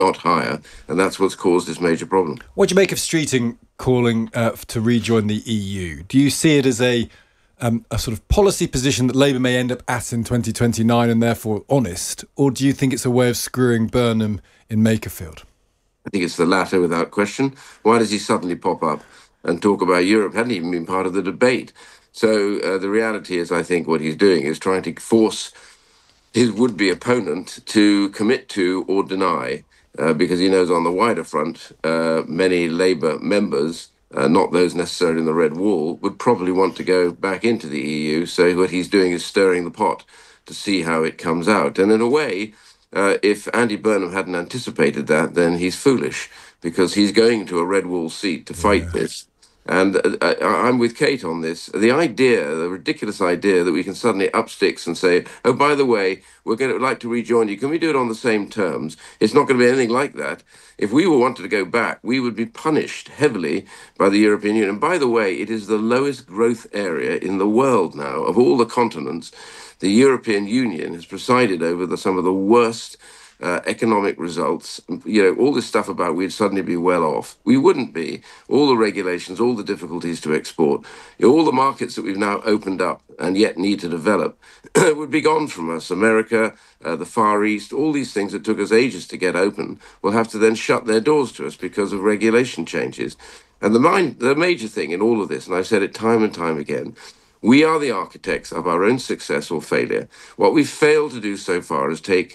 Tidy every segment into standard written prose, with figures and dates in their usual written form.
not higher, and that's what's caused this major problem. What do you make of Streeting calling to rejoin the EU? Do you see it as a sort of policy position that Labour may end up at in 2029 and therefore honest, or do you think it's a way of screwing Burnham in Makerfield? I think it's the latter without question. Why does he suddenly pop up and talk about Europe? Hadn't even been part of the debate. So the reality is, I think what he's doing is trying to force his would-be opponent to commit to or deny, because he knows on the wider front, many Labour members, not those necessarily in the Red Wall, would probably want to go back into the EU. So what he's doing is stirring the pot to see how it comes out. And in a way, if Andy Burnham hadn't anticipated that, then he's foolish, because he's going to a Red Wall seat to fight this. And I'm with Kate on this. The ridiculous idea that we can suddenly up sticks and say, oh, by the way, we're going to like to rejoin you. Can we do it on the same terms? It's not going to be anything like that. If we wanted to go back, we would be punished heavily by the European Union. And by the way, it is the lowest growth area in the world now. Of all the continents, the European Union has presided over some of the worst economic results. All this stuff about we'd suddenly be well off. We wouldn't be. All the regulations, all the difficulties to export, all the markets that we've now opened up and yet need to develop would be gone from us. America, the Far East, all these things that took us ages to get open will have to then shut their doors to us because of regulation changes. And the major thing in all of this, and I've said it time and time again, we are the architects of our own success or failure. What we've failed to do so far is take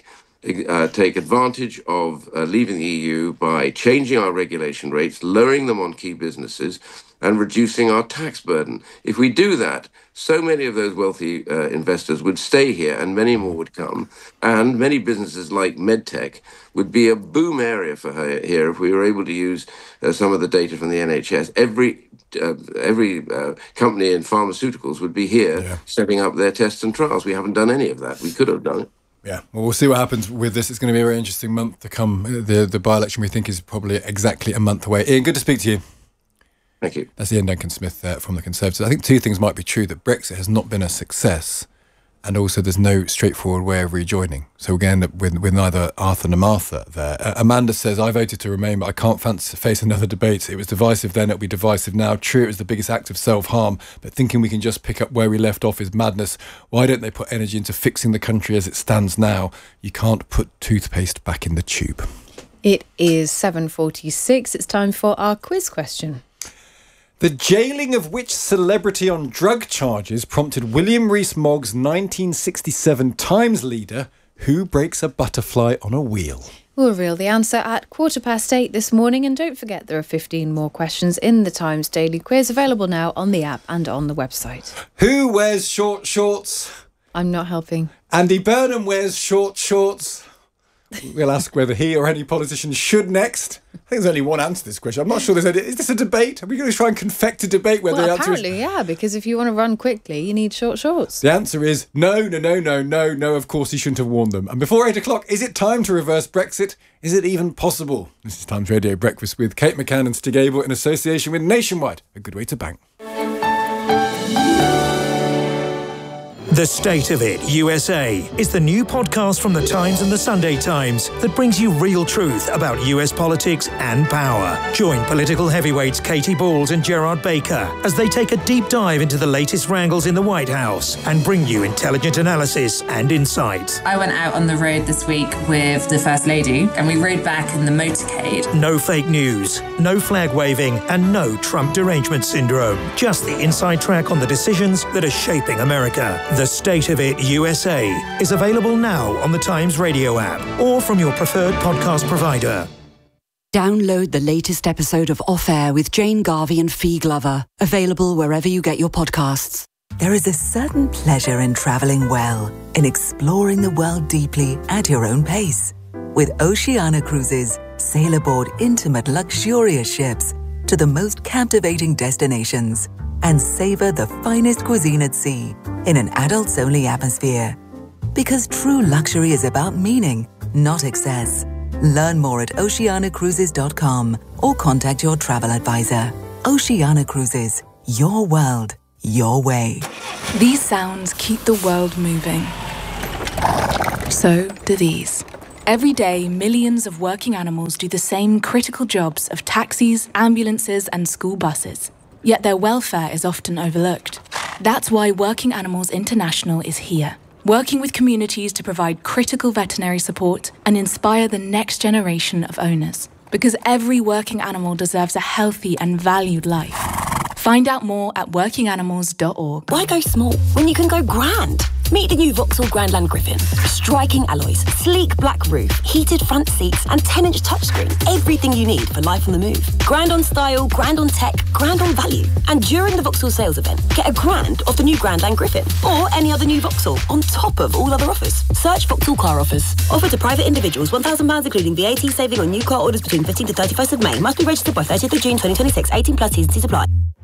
advantage of leaving the EU by changing our regulation rates, lowering them on key businesses, and reducing our tax burden. If we do that, so many of those wealthy investors would stay here and many more would come. And many businesses like MedTech would be a boom area for her here if we were able to use some of the data from the NHS. Every company in pharmaceuticals would be here setting up their tests and trials. We haven't done any of that. We could have done it. Yeah, well, we'll see what happens with this. It's going to be a very interesting month to come. The by-election, we think, is probably exactly a month away. Ian, good to speak to you. Thank you. That's Ian Duncan-Smith from the Conservatives. I think two things might be true, that Brexit has not been a success, and also there's no straightforward way of rejoining. So we're going to end up with neither Arthur nor Martha there. Amanda says, I voted to remain, but I can't face another debate. It was divisive then, it'll be divisive now. True, it was the biggest act of self-harm, but thinking we can just pick up where we left off is madness. Why don't they put energy into fixing the country as it stands now? You can't put toothpaste back in the tube. It is 7:46. It's time for our quiz question. The jailing of which celebrity on drug charges prompted William Rees-Mogg's 1967 Times leader, who breaks a butterfly on a wheel? We'll reveal the answer at 8:15 this morning, and don't forget there are 15 more questions in the Times Daily Quiz, available now on the app and on the website. Who wears short shorts? I'm not helping. Andy Burnham wears short shorts. We'll ask whether he or any politician should next. I think there's only one answer to this question. I'm not sure is this a debate? Are we going to try and confect a debate where the answer apparently, is... yeah, because if you want to run quickly, you need short shorts. The answer is no, of course he shouldn't have worn them. And before 8 o'clock, is it time to reverse Brexit? Is it even possible? This is Times Radio Breakfast with Kate McCann and Stig Abel in association with Nationwide, a good way to bank. The State of It USA is the new podcast from The Times and The Sunday Times that brings you real truth about US politics and power. Join political heavyweights Katie Balls and Gerard Baker as they take a deep dive into the latest wrangles in the White House and bring you intelligent analysis and insight. I went out on the road this week with the First Lady and we rode back in the motorcade. No fake news, no flag waving, and no Trump derangement syndrome. Just the inside track on the decisions that are shaping America. The State of It USA is available now on the Times Radio app or from your preferred podcast provider. Download the latest episode of Off Air with Jane Garvey and Fee Glover, available wherever you get your podcasts. There is a certain pleasure in travelling well, in exploring the world deeply at your own pace. With Oceania Cruises, sail aboard intimate, luxurious ships to the most captivating destinations and savor the finest cuisine at sea in an adults-only atmosphere. Because true luxury is about meaning, not excess. Learn more at oceanacruises.com or contact your travel advisor. Oceania Cruises, your world, your way. These sounds keep the world moving. So do these. Every day, millions of working animals do the same critical jobs of taxis, ambulances, and school buses. Yet their welfare is often overlooked. That's why Working Animals International is here, working with communities to provide critical veterinary support and inspire the next generation of owners. Because every working animal deserves a healthy and valued life. Find out more at workinganimals.org. Why go small when you can go grand? Meet the new Vauxhall Grandland Griffin. Striking alloys, sleek black roof, heated front seats, and 10-inch touchscreen. Everything you need for life on the move. Grand on style, grand on tech, grand on value. And during the Vauxhall sales event, get a grand off the new Grandland Griffin or any other new Vauxhall on top of all other offers. Search Vauxhall Car Offers. Offer to private individuals, £1,000 including VAT saving on new car orders between 15th to 31st of May. Must be registered by 30th of June 2026. 18 plus T's and C's apply.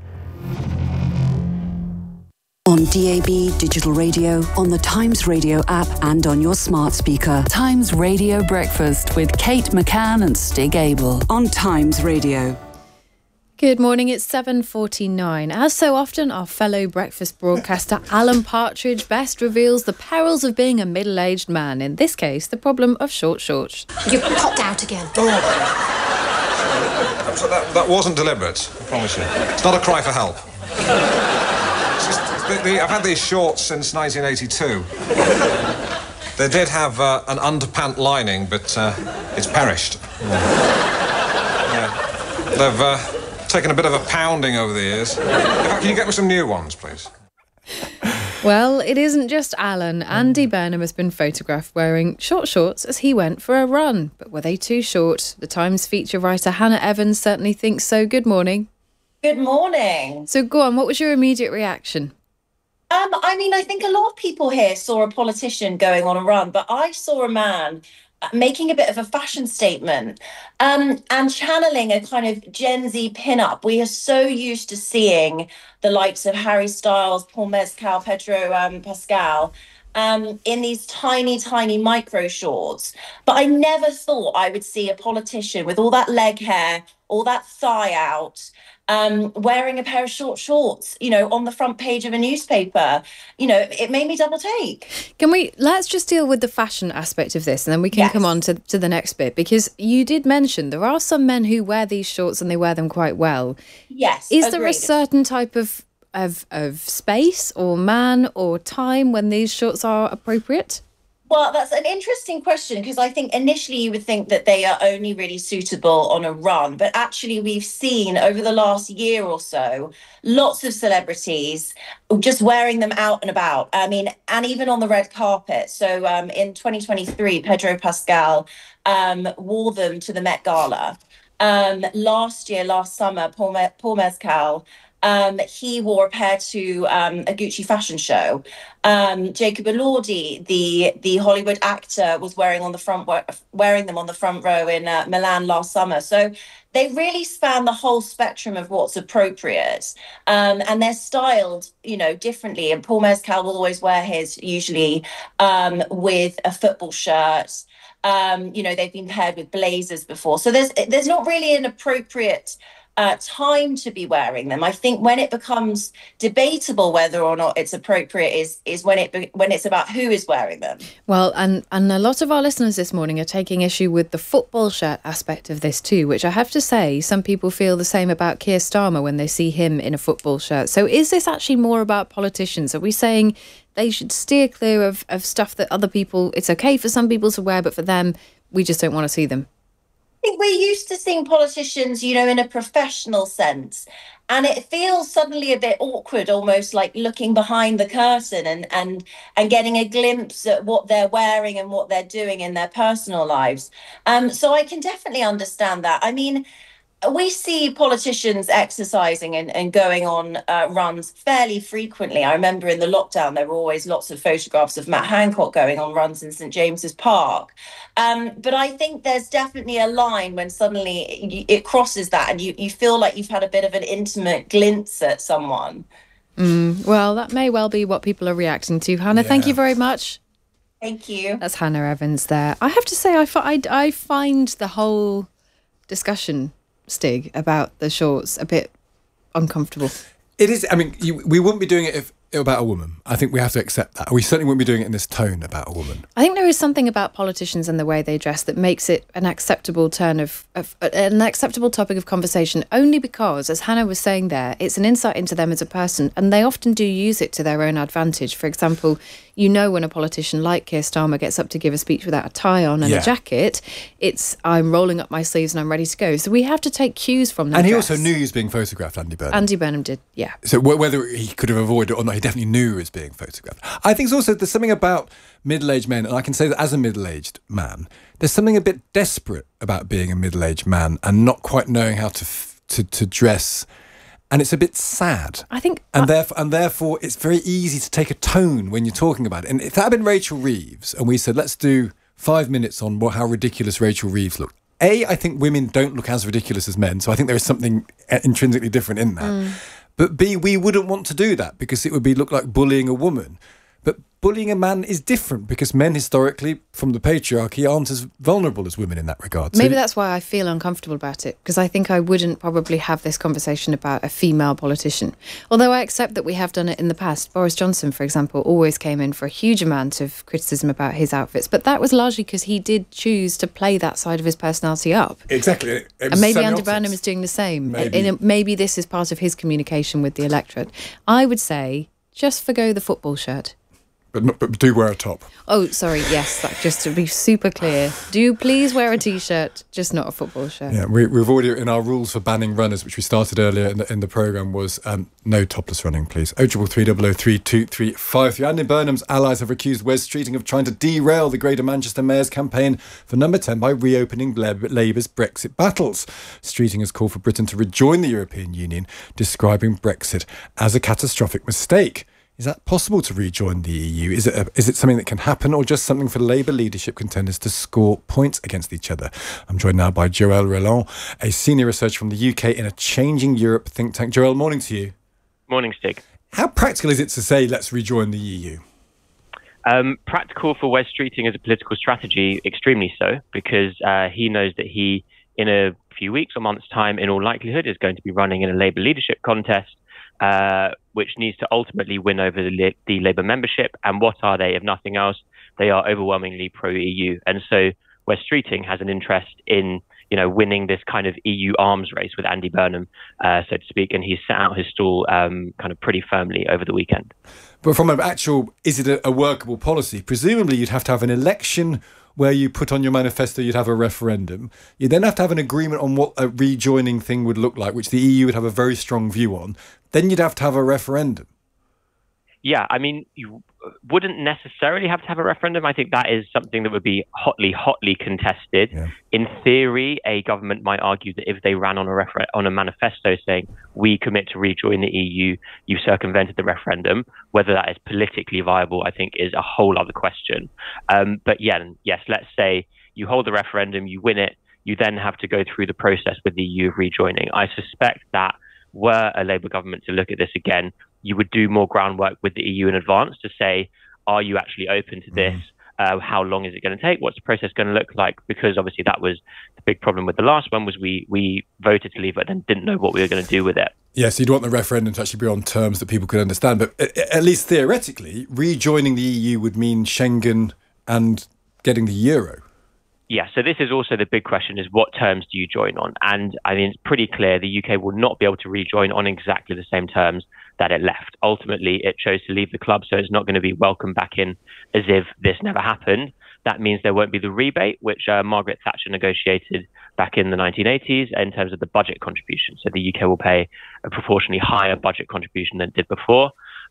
On DAB, digital radio, on the Times Radio app and on your smart speaker. Times Radio Breakfast with Kate McCann and Stig Abel. On Times Radio. Good morning, it's 7:49. As so often, our fellow breakfast broadcaster Alan Partridge best reveals the perils of being a middle-aged man. In this case, the problem of short shorts. You've popped out again. Oh. That wasn't deliberate, I promise you. It's not a cry for help. I've had these shorts since 1982. They did have an underpant lining, but it's perished. Yeah. They've taken a bit of a pounding over the years. In fact, can you get me some new ones, please? Well, it isn't just Alan. Andy Burnham has been photographed wearing short shorts as he went for a run. But were they too short? The Times feature writer Hannah Evans certainly thinks so. Good morning. Good morning. So go on, what was your immediate reaction? I think a lot of people here saw a politician going on a run, but I saw a man making a bit of a fashion statement and channeling a kind of Gen Z pin-up. We are so used to seeing the likes of Harry Styles, Paul Mescal, Pedro Pascal in these tiny, tiny micro shorts. But I never thought I would see a politician with all that leg hair, all that thigh out, wearing a pair of short shorts, on the front page of a newspaper. It made me double take. Let's just deal with the fashion aspect of this and then we can come on to the next bit, because you did mention there are some men who wear these shorts and they wear them quite well. Yes. Is there a certain type of space or man or time when these shorts are appropriate? Well, that's an interesting question, because I think initially you would think that they are only really suitable on a run. But actually, we've seen over the last year or so, lots of celebrities just wearing them out and about. And even on the red carpet. So in 2023, Pedro Pascal wore them to the Met Gala. Last summer, Paul Mescal, he wore a pair to a Gucci fashion show. Jacob Elordi, the Hollywood actor, was wearing them on the front row in Milan last summer. So they really span the whole spectrum of what's appropriate, and they're styled, differently. And Paul Mescal will always wear his usually with a football shirt. They've been paired with blazers before, so there's not really an appropriate time to be wearing them. I think when it becomes debatable whether or not it's appropriate is when it's about who is wearing them. Well, and a lot of our listeners this morning are taking issue with the football shirt aspect of this too, which I have to say some people feel the same about Keir Starmer when they see him in a football shirt. So is this actually more about politicians? Are we saying they should steer clear of stuff that other people, it's okay for some people to wear, but for them, we just don't want to see them? I think we're used to seeing politicians, in a professional sense. And it feels suddenly a bit awkward, almost like looking behind the curtain and getting a glimpse at what they're wearing and what they're doing in their personal lives. So I can definitely understand that. We see politicians exercising and going on runs fairly frequently. I remember in the lockdown, there were always lots of photographs of Matt Hancock going on runs in St James's Park. But I think there's definitely a line when suddenly it crosses that and you feel like you've had a bit of an intimate glimpse at someone. Well, that may well be what people are reacting to. Hannah, thank you very much. Thank you. That's Hannah Evans there. I have to say, I find the whole discussion, Stig, about the shorts a bit uncomfortable. It is. We wouldn't be doing it about a woman. I think we have to accept that. We certainly wouldn't be doing it in this tone about a woman. I think there is something about politicians and the way they dress that makes it an acceptable an acceptable topic of conversation, only because, as Hannah was saying there, it's an insight into them as a person, and they often do use it to their own advantage. For example, you know, when a politician like Keir Starmer gets up to give a speech without a tie on and a jacket, it's I'm rolling up my sleeves and I'm ready to go. So we have to take cues from them. And he also knew he was being photographed, Andy Burnham. Andy Burnham did, yeah. So whether he could have avoided it or not, he definitely knew he was being photographed. I think it's also, there's something about middle-aged men, and I can say that as a middle-aged man, there's something a bit desperate about being a middle-aged man and not quite knowing how to dress. And it's a bit sad. I think... And therefore, it's very easy to take a tone when you're talking about it. And if that had been Rachel Reeves, and we said, let's do 5 minutes on how ridiculous Rachel Reeves looked. I think women don't look as ridiculous as men, so I think there is something intrinsically different in that. But B, we wouldn't want to do that because it would look like bullying a woman. But bullying a man is different because men historically, from the patriarchy, aren't as vulnerable as women in that regard. Maybe that's why I feel uncomfortable about it, because I think I wouldn't probably have this conversation about a female politician. Although I accept that we have done it in the past. Boris Johnson, for example, always came in for a huge amount of criticism about his outfits, but that was largely because he did choose to play that side of his personality up. Exactly. And maybe Andy Burnham is doing the same. Maybe this is part of his communication with the electorate. I would say, just forgo the football shirt. But do wear a top. Oh, sorry, yes, just to be super clear. Do please wear a T-shirt, just not a football shirt. Yeah, we've already, in our rules for banning runners, which we started earlier in the programme, was no topless running, please. 03300323353. Andy Burnham's allies have accused Wes Streeting of trying to derail the Greater Manchester Mayor's campaign for number 10 by reopening Labour's Brexit battles. Streeting has called for Britain to rejoin the European Union, describing Brexit as a catastrophic mistake. Is that possible to rejoin the EU? Is it something that can happen, or just something for Labour leadership contenders to score points against each other? I'm joined now by Joël Roland, a senior researcher from the UK in a Changing Europe think tank. Joël, morning to you. Morning, Stig. How practical is it to say, let's rejoin the EU? Practical for Wes Streeting as a political strategy, extremely so, because he knows that he, in a few weeks or months' time, in all likelihood, is going to be running in a Labour leadership contest, which needs to ultimately win over the Labour membership. And what are they, if nothing else? They are overwhelmingly pro-EU. And so Wes Streeting has an interest in, winning this kind of EU arms race with Andy Burnham, so to speak. And he's set out his stall kind of pretty firmly over the weekend. But from an actual, is it a workable policy? Presumably you'd have to have an election where you put on your manifesto, you'd have a referendum. You then have to have an agreement on what a rejoining thing would look like, which the EU would have a very strong view on. Then you'd have to have a referendum. Yeah, I mean, you wouldn't necessarily have to have a referendum. I think that is something that would be hotly contested. Yeah. In theory, a government might argue that if they ran on a manifesto saying, we commit to rejoin the EU, you circumvented the referendum. Whether that is politically viable, I think, is a whole other question. But yes, let's say you hold the referendum, you win it, you then have to go through the process with the EU of rejoining. I suspect that were a Labour government to look at this again, you would do more groundwork with the EU in advance to say, are you actually open to this? How long is it going to take? What's the process going to look like? Because obviously that was the big problem with the last one, was we voted to leave it and didn't know what we were going to do with it. Yes, you'd want the referendum to actually be on terms that people could understand. But at least theoretically, rejoining the EU would mean Schengen and getting the euro. Yeah, so this is also the big question, is what terms do you join on? And I mean, it's pretty clear the UK will not be able to rejoin on exactly the same terms that it left. Ultimately, it chose to leave the club, so it's not going to be welcomed back in as if this never happened. That means there won't be the rebate, which Margaret Thatcher negotiated back in the 1980s in terms of the budget contribution. So the UK will pay a proportionally higher budget contribution than it did before.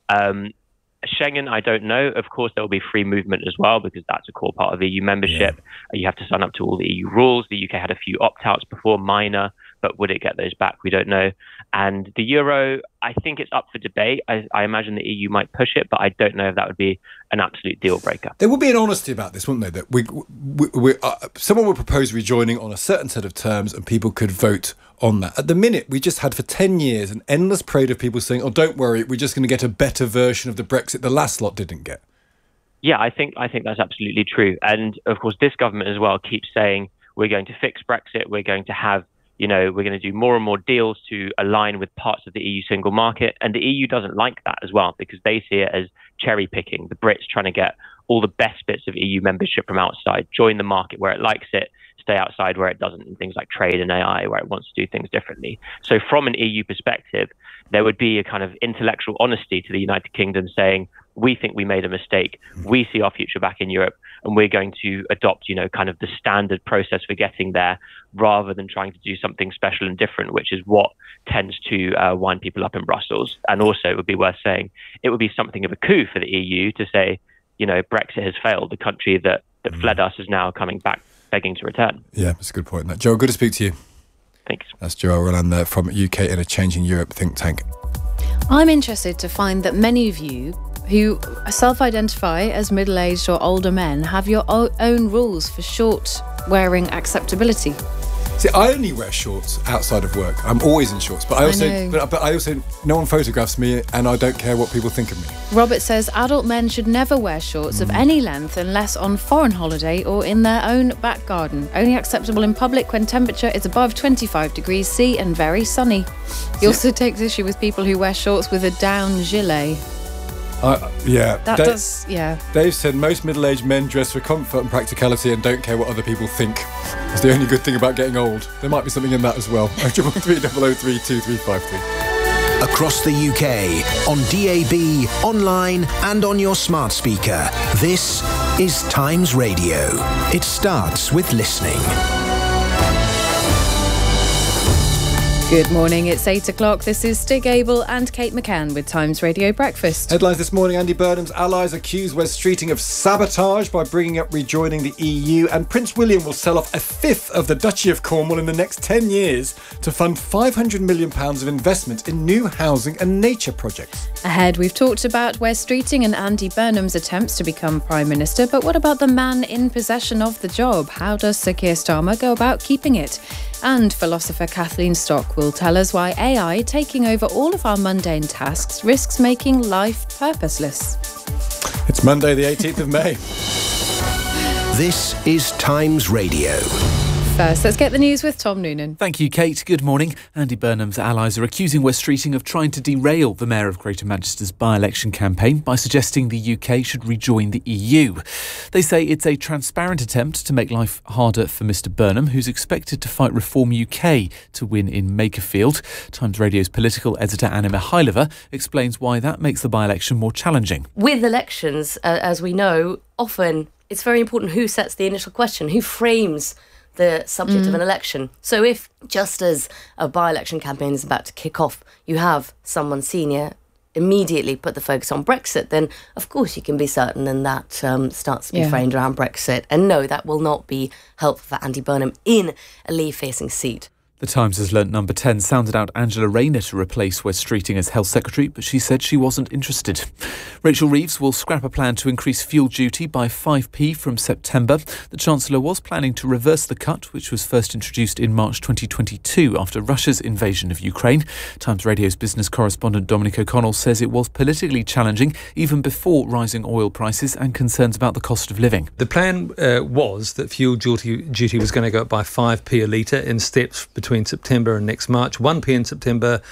Schengen, I don't know. Of course, there will be free movement as well, because that's a core part of EU membership. Yeah. You have to sign up to all the EU rules. The UK had a few opt-outs before, minor, but would it get those back? We don't know. And the euro, I think it's up for debate. I imagine the EU might push it, but I don't know if that would be an absolute deal breaker. There would be an honesty about this, wouldn't there? That someone would propose rejoining on a certain set of terms and people could vote on that. At the minute, we just had for 10 years an endless parade of people saying, oh, don't worry, we're just going to get a better version of the Brexit the last lot didn't get. Yeah, I think that's absolutely true. And of course, this government as well keeps saying, we're going to fix Brexit, we're going to have we're going to do more and more deals to align with parts of the EU single market. And the EU doesn't like that as well, because they see it as cherry picking, the Brits trying to get all the best bits of EU membership from outside, join the market where it likes it, stay outside where it doesn't, in things like trade and AI, where it wants to do things differently. So from an EU perspective, there would be a kind of intellectual honesty to the United Kingdom saying, we think we made a mistake, we see our future back in Europe, and we're going to adopt, kind of the standard process for getting there, rather than trying to do something special and different, which is what tends to wind people up in Brussels. And also, it would be worth saying, it would be something of a coup for the EU to say, Brexit has failed. The country that fled us is now coming back begging to return. Yeah, that's a good point. Joel, good to speak to you. Thanks. That's Joel Rolland there from UK in a Changing Europe think tank. I'm interested to find that many of you who self-identify as middle-aged or older men have your own rules for short wearing acceptability. See, I only wear shorts outside of work. I'm always in shorts, but I also no one photographs me, and I don't care what people think of me. Robert says adult men should never wear shorts of any length unless on foreign holiday or in their own back garden. Only acceptable in public when temperature is above 25 degrees C and very sunny. He also takes issue with people who wear shorts with a down gilet. Dave said most middle-aged men dress for comfort and practicality and don't care what other people think. It's the only good thing about getting old. There might be something in that as well. 033 2353. Across the UK, on DAB, online and on your smart speaker. This is Times Radio. It starts with listening. Good morning, it's 8 o'clock. This is Stig Abel and Kate McCann with Times Radio Breakfast. Headlines this morning: Andy Burnham's allies accuse Wes Streeting of sabotage by bringing up rejoining the EU, and Prince William will sell off a fifth of the Duchy of Cornwall in the next 10 years to fund £500 million of investment in new housing and nature projects. Ahead, we've talked about Wes Streeting and Andy Burnham's attempts to become Prime Minister, but what about the man in possession of the job? How does Sir Keir Starmer go about keeping it? And philosopher Kathleen Stock will tell us why AI taking over all of our mundane tasks risks making life purposeless. It's Monday, the 18th of May. This is Times Radio. First, let's get the news with Tom Noonan. Thank you, Kate. Good morning. Andy Burnham's allies are accusing Wes Streeting of trying to derail the Mayor of Greater Manchester's by-election campaign by suggesting the UK should rejoin the EU. They say it's a transparent attempt to make life harder for Mr Burnham, who's expected to fight Reform UK to win in Makerfield. Times Radio's political editor Anna Mihailova explains why that makes the by-election more challenging. With elections, as we know, often it's very important who sets the initial question, who frames the subject of an election. So if, just as a by-election campaign is about to kick off, you have someone senior immediately put the focus on Brexit, then of course you can be certain and that starts to be framed around Brexit. And no, that will not be helpful for Andy Burnham in a Leave-facing seat. The Times has learnt Number 10 sounded out Angela Rayner to replace Wes Streeting as Health Secretary, but she said she wasn't interested. Rachel Reeves will scrap a plan to increase fuel duty by 5p from September. The Chancellor was planning to reverse the cut, which was first introduced in March 2022 after Russia's invasion of Ukraine. Times Radio's business correspondent Dominic O'Connell says it was politically challenging even before rising oil prices and concerns about the cost of living. The plan was that fuel duty was going to go up by 5p a litre in steps between September and next March, 1p in September,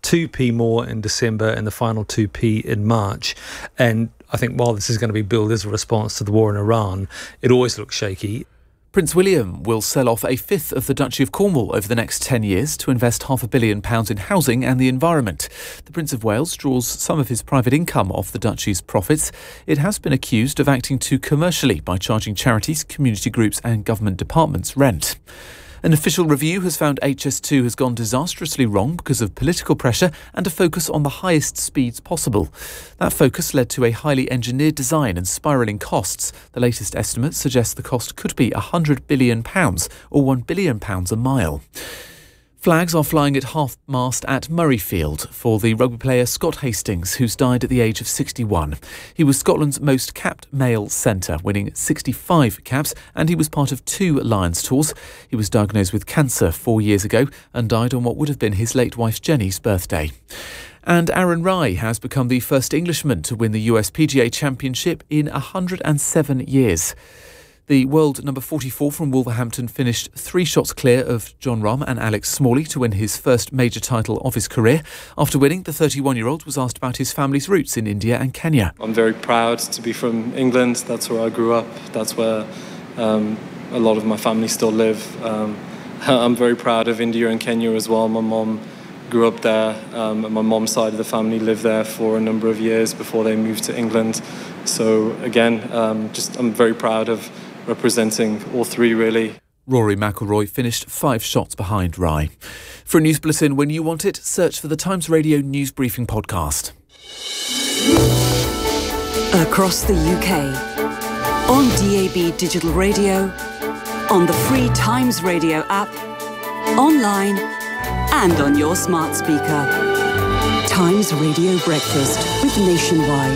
2p more in December, and the final 2p in March. And I think while this is going to be billed as a response to the war in Iran, it always looks shaky. Prince William will sell off a fifth of the Duchy of Cornwall over the next 10 years to invest £500 million in housing and the environment. The Prince of Wales draws some of his private income off the Duchy's profits. It has been accused of acting too commercially by charging charities, community groups and government departments rent. An official review has found HS2 has gone disastrously wrong because of political pressure and a focus on the highest speeds possible. That focus led to a highly engineered design and spiralling costs. The latest estimates suggest the cost could be £100 billion or £1 billion a mile. Flags are flying at half-mast at Murrayfield for the rugby player Scott Hastings, who's died at the age of 61. He was Scotland's most capped male centre, winning 65 caps, and he was part of 2 Lions tours. He was diagnosed with cancer 4 years ago and died on what would have been his late wife Jenny's birthday. And Aaron Rai has become the first Englishman to win the US PGA Championship in 107 years. The world number 44 from Wolverhampton finished 3 shots clear of Jon Rahm and Alex Smalley to win his first major title of his career. After winning, the 31-year-old was asked about his family's roots in India and Kenya. I'm very proud to be from England. That's where I grew up. That's where a lot of my family still live. I'm very proud of India and Kenya as well. My mom grew up there, and my mom's side of the family lived there for a number of years before they moved to England. So again, I'm very proud of representing all 3 really. Rory McIlroy finished 5 shots behind Rai. For a news bulletin when you want it, search for the Times Radio News Briefing podcast. Across the UK, on DAB Digital Radio, on the free Times Radio app, online and on your smart speaker. Times Radio Breakfast with Nationwide.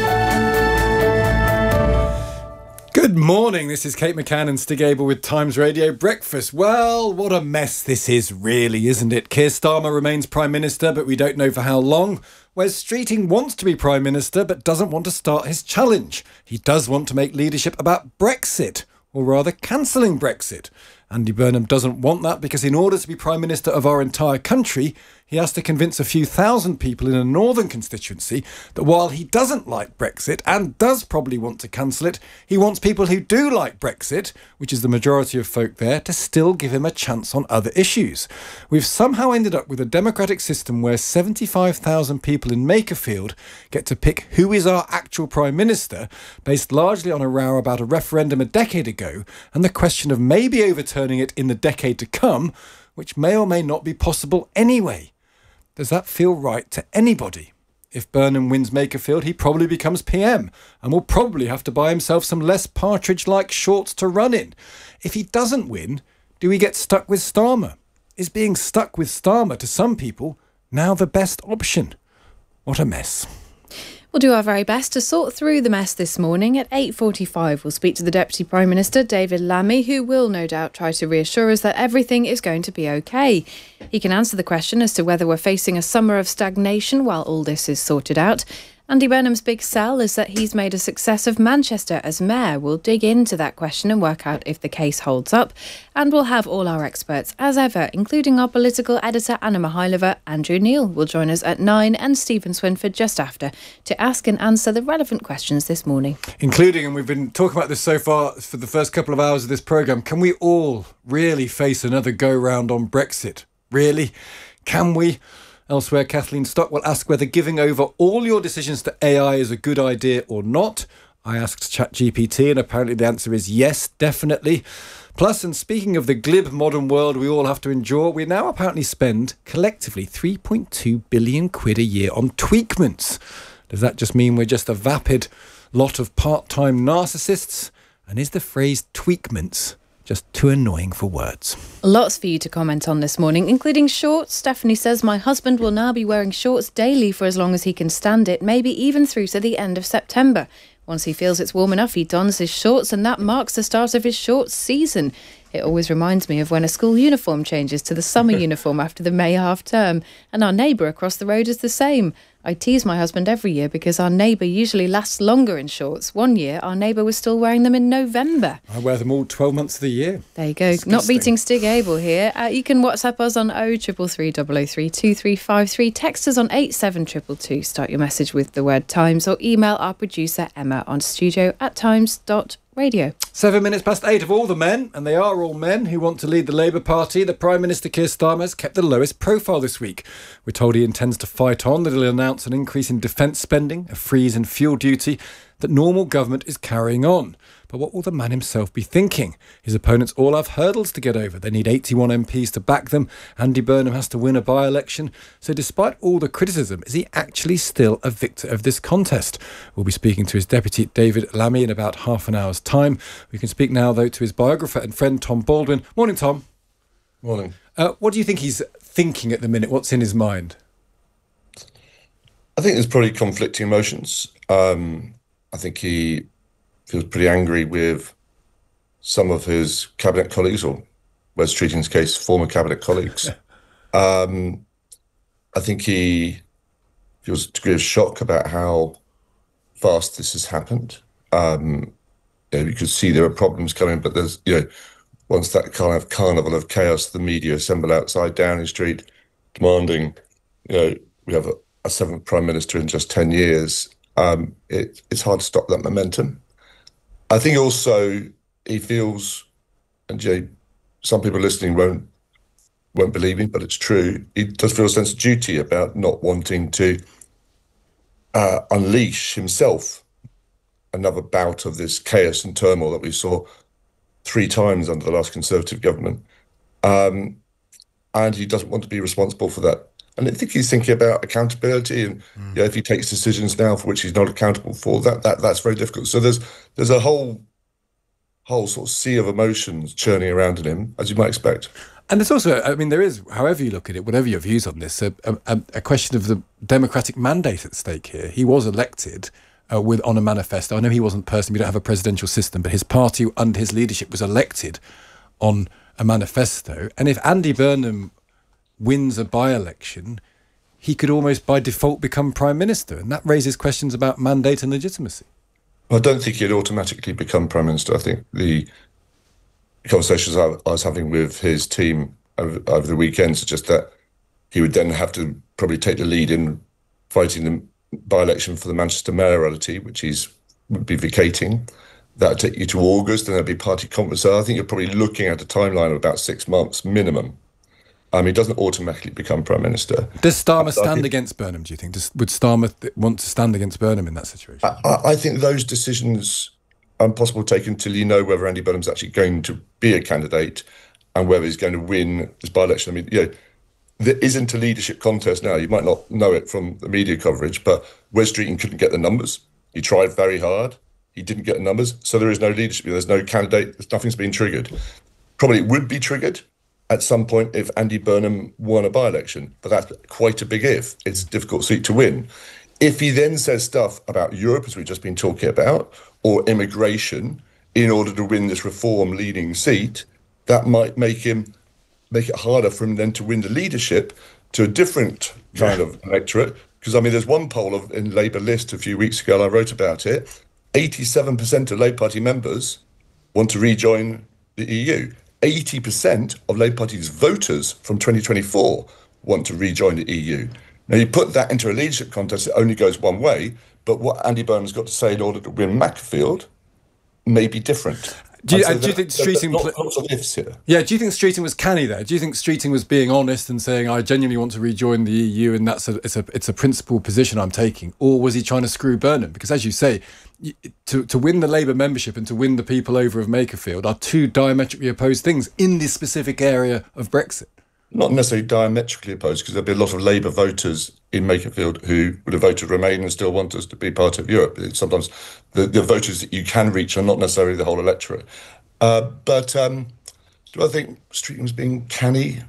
Good morning, this is Kate McCann and Stig Abel with Times Radio Breakfast. Well, what a mess this is really, isn't it? Keir Starmer remains Prime Minister, but we don't know for how long. Wes Streeting wants to be Prime Minister, but doesn't want to start his challenge. He does want to make leadership about Brexit, or rather cancelling Brexit. Andy Burnham doesn't want that because in order to be Prime Minister of our entire country, he has to convince a few thousand people in a northern constituency that while he doesn't like Brexit and does probably want to cancel it, he wants people who do like Brexit, which is the majority of folk there, to still give him a chance on other issues. We've somehow ended up with a democratic system where 75,000 people in Makerfield get to pick who is our actual Prime Minister, based largely on a row about a referendum a decade ago and the question of maybe overturning it in the decade to come, which may or may not be possible anyway. Does that feel right to anybody? If Burnham wins Makerfield, he probably becomes PM and will probably have to buy himself some less Partridge-like shorts to run in. If he doesn't win, do we get stuck with Starmer? Is being stuck with Starmer to some people now the best option? What a mess. We'll do our very best to sort through the mess this morning. At 8:45, we'll speak to the Deputy Prime Minister, David Lammy, who will no doubt try to reassure us that everything is going to be OK. He can answer the question as to whether we're facing a summer of stagnation while all this is sorted out. Andy Burnham's big sell is that he's made a success of Manchester as mayor. We'll dig into that question and work out if the case holds up. And we'll have all our experts, as ever, including our political editor, Anna Mihailova. Andrew Neil will join us at 9 and Stephen Swinford just after to ask and answer the relevant questions this morning. Including, and we've been talking about this so far for the first couple of hours of this programme, can we all really face another go-round on Brexit? Really? Can we? Elsewhere, Kathleen Stock will ask whether giving over all your decisions to AI is a good idea or not. I asked ChatGPT and apparently the answer is yes, definitely. Plus, and speaking of the glib modern world we all have to endure, we now apparently spend collectively 3.2 billion quid a year on tweakments. Does that just mean we're just a vapid lot of part-time narcissists? And is the phrase tweakments just too annoying for words? Lots for you to comment on this morning, including shorts. Stephanie says, my husband will now be wearing shorts daily for as long as he can stand it, maybe even through to the end of September. Once he feels it's warm enough, he dons his shorts, and that marks the start of his shorts season. It always reminds me of when a school uniform changes to the summer uniform after the May half term, and our neighbour across the road is the same. I tease my husband every year because our neighbour usually lasts longer in shorts. One year, our neighbour was still wearing them in November. I wear them all 12 months of the year. There you go. Disgusting. Not beating Stig Abel here. You can WhatsApp us on 0333 003 2353. Text us on 87222. Start your message with the word Times, or email our producer Emma on studio@times.radio. 7 minutes past 8 of all the men, and they are all men, who want to lead the Labour Party. The Prime Minister Keir Starmer has kept the lowest profile this week. We're told he intends to fight on, that he'll announce an increase in defence spending, a freeze in fuel duty, that normal government is carrying on. But what will the man himself be thinking? His opponents all have hurdles to get over. They need 81 MPs to back them. Andy Burnham has to win a by-election. So despite all the criticism, is he actually still a victor of this contest? We'll be speaking to his deputy, David Lammy, in about half an hour's time. We can speak now, though, to his biographer and friend, Tom Baldwin. Morning, Tom. Morning. What do you think he's thinking at the minute? What's in his mind? I think there's probably conflicting emotions. I think he feels pretty angry with some of his cabinet colleagues, or Wes Streeting's case, former cabinet colleagues. I think he feels a degree of shock about how fast this has happened. you could see there were problems coming, but there's, once that kind of carnival of chaos, the media assembled outside Downing Street, demanding, we have a seventh prime minister in just 10 years. It's hard to stop that momentum. I think also he feels, and some people listening won't believe me, but it's true. He does feel a sense of duty about not wanting to unleash himself another bout of this chaos and turmoil that we saw 3 times under the last Conservative government. And he doesn't want to be responsible for that. And I think he's thinking about accountability, and if he takes decisions now for which he's not accountable for, that's very difficult. So there's a whole sort of sea of emotions churning around in him, as you might expect. And there's also, there is, however you look at it, whatever your views on this, a question of the democratic mandate at stake here. He was elected on a manifesto. I know he wasn't personally, we don't have a presidential system, but his party under his leadership was elected on a manifesto. And if Andy Burnham wins a by-election, he could almost by default become prime minister. And that raises questions about mandate and legitimacy. I don't think he'd automatically become prime minister. I think the conversations I was having with his team over the weekend suggest that he would then have to probably take the lead in fighting the by-election for the Manchester mayoralty, which would be vacating. That would take you to August, and there'd be party conference. So I think you're probably looking at a timeline of about 6 months minimum. He doesn't automatically become prime minister. Does Starmer stand against Burnham, do you think? Would Starmer want to stand against Burnham in that situation? I think those decisions are impossible to take until you know whether Andy Burnham's actually going to be a candidate and whether he's going to win this by-election. There isn't a leadership contest now. You might not know it from the media coverage, but Wes Streeting couldn't get the numbers. He tried very hard. He didn't get the numbers. So there is no leadership. There's no candidate. Nothing's been triggered. Probably it would be triggered at some point if Andy Burnham won a by-election, but that's quite a big if. It's a difficult seat to win. If he then says stuff about Europe, as we've just been talking about, or immigration, in order to win this reform-leading seat, that might make it harder for him then to win the leadership to a different kind of electorate. Because, there's one poll in Labour List a few weeks ago, and I wrote about it, 87% of Labour Party members want to rejoin the EU. 80% of Labour Party's voters from 2024 want to rejoin the EU. Now, you put that into a leadership contest, it only goes one way, but what Andy Burnham's got to say in order to win Macclesfield may be different. Do you think Streeting... Lots of ifs here. Yeah, do you think Streeting was canny there? Do you think Streeting was being honest and saying, I genuinely want to rejoin the EU and it's a principled position I'm taking? Or was he trying to screw Burnham? Because as you say, to win the Labour membership and to win the people over of Makerfield are two diametrically opposed things in this specific area of Brexit. Not necessarily diametrically opposed, because there'll be a lot of Labour voters in Makerfield who would have voted Remain and still want us to be part of Europe. Sometimes the voters that you can reach are not necessarily the whole electorate. But do I think Streeting was being canny?